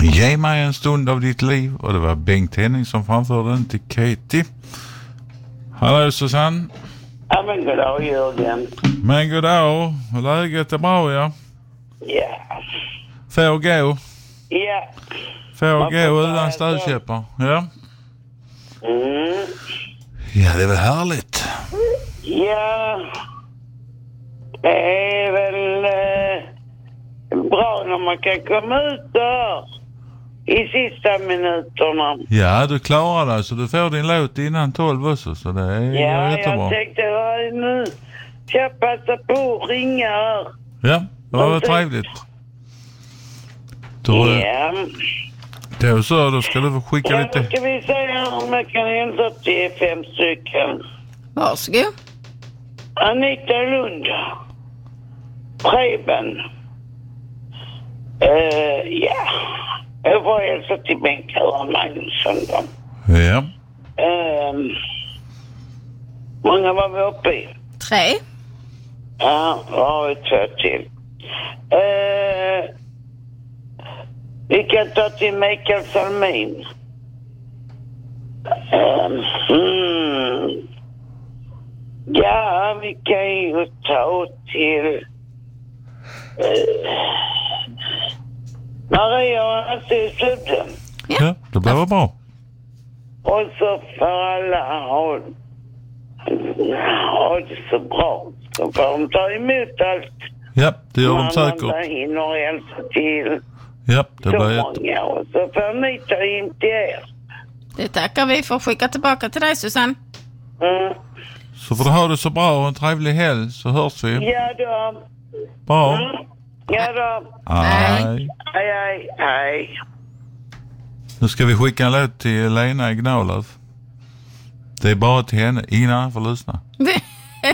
Ge mig en stund av ditt liv. Och det var Bengt Henning som framförde den till Katie. Hallå Susanne. Ja men goddag Jörgen. Men goddag. Läget är bra, ja. Ja. Får gå. Ja. Får gå utan stödkäppar. Ja. Mm. Ja, det är väl härligt. Ja. Det är väl bra när man kan komma ut där i sista minuterna. Ja, du klarar det. Så du får din låt innan 12 också. Så det är jättebra. Jag tänkte nu ska jag passa på att ringa här. Ja, det var trevligt. Då ska du få skicka lite. Då ska vi säga om jag kan hälsa till 5 stycken. Varsågod. Anita Lund. Preben. Ja. Jag får hälsa till Bengt Magnusson då. Ja. Många var vi uppe i? 3. Ja, har vi 2 till. Vi kan ta till Mikael Salmin. Ja, vi kan ju ta till Maria och Assysluden. Ja, det blir bra. Och så för alla ha det så bra. Så får de ta emot allt. Ja, det gör de säkert. Man hinner hälsa till ja, det så blir många. Och så får ni ta in till er. Det tackar vi för att skicka tillbaka till dig, Susanne. Så får du ha det så bra och en trevlig helg, så hörs vi. Ja då. Bra. Ja då. Hej. Hej. Nu ska vi skicka en låt till Lena i Gnålöv. Det är bara till henne. Ingen annan får lyssna.